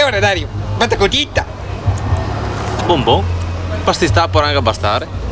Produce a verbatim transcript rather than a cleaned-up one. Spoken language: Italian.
allora Dario, basta cosita. Buon buon, pasti sta per anche bastare.